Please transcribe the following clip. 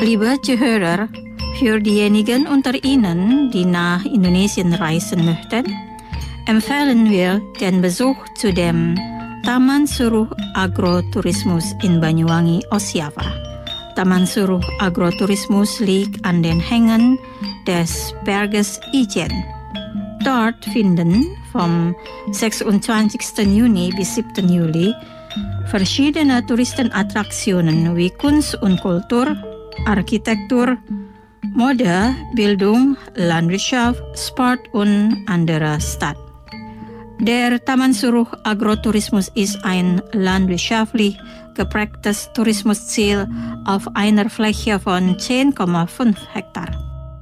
Liebe Zuhörer, für diejenigen unter Ihnen, die nach Indonesien reisen möchten, empfehlen wir den Besuch zu dem Taman Suruh Agrotourismus in Banyuwangi, Osjawa. Taman Suruh Agrotourismus liegt an den Hängen des Berges Ijen. Dort finden vom 26. Juni bis 7. Juli verschiedene Touristenattraktionen wie Kunst und Kultur, Architektur, Mode, Bildung, Landwirtschaft, Sport und andere statt. Der Taman Suruh Agrotourismus ist ein landwirtschaftlich geprägtes Tourismusziel auf einer Fläche von 10,5 Hektar.